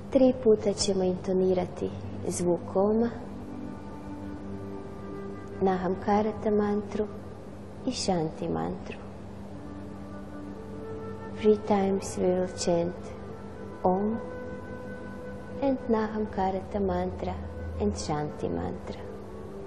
3 puta ćemo intonirati zvuk Oma, Nahamkarata mantru i Shanti mantru. 3 times we will chant Om and Nahamkarata mantra and Shanti mantra.